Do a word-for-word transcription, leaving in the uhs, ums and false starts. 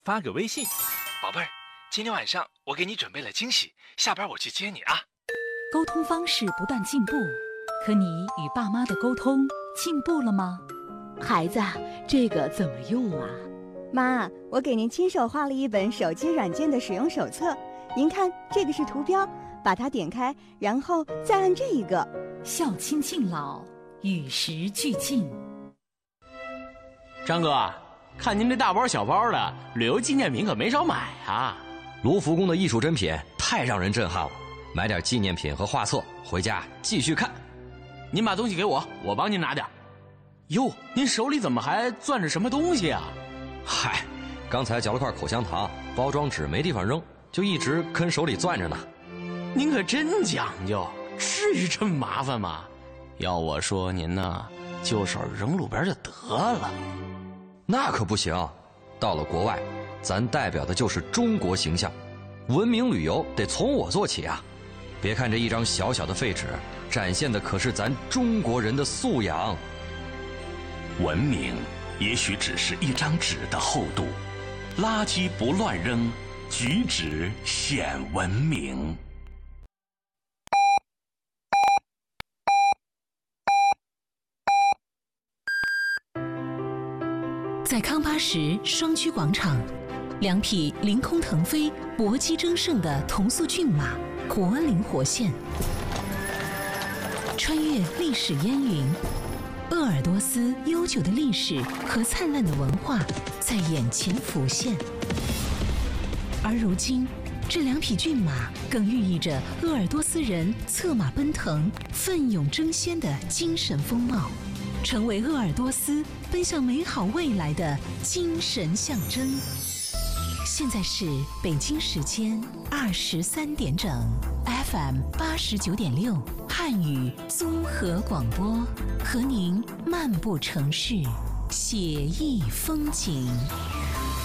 发个微信， 宝贝儿，今天晚上我给你准备了惊喜，下班我去接你啊。 沟通方式不断进步，可你与爸妈的沟通进步了吗？ 孩子，这个怎么用啊？ 妈，我给您亲手画了一本手机软件的使用手册，您看这个是图标，把它点开，然后再按这一个。 孝亲敬老，与时俱进。 张哥，看您这大包小包的，旅游纪念品可没少买啊。 卢浮宫的艺术珍品太让人震撼了，买点纪念品和画册回家继续看。 您把东西给我，我帮您拿点。哟，您手里怎么还攥着什么东西啊？ 嗨，刚才嚼了块口香糖，包装纸没地方扔，就一直跟手里攥着呢。 您可真讲究，至于这么麻烦吗？要我说您呢，就手扔路边就得了。 那可不行，到了国外，咱代表的就是中国形象，文明旅游得从我做起啊！别看这一张小小的废纸，展现的可是咱中国人的素养。 文明也许只是一张纸的厚度，垃圾不乱扔，举止显文明。 在康巴什双曲广场，两匹凌空腾飞、搏击争胜的同速骏马活灵活现，穿越历史烟云，鄂尔多斯悠久的历史和灿烂的文化在眼前浮现。而如今，这两匹骏马更寓意着鄂尔多斯人策马奔腾、奋勇争先的精神风貌，成为鄂尔多斯奔向美好未来的精神象征。现在是北京时间二十三点整 ，F M 八十九点六汉语综合广播，和您漫步城市，写意风景。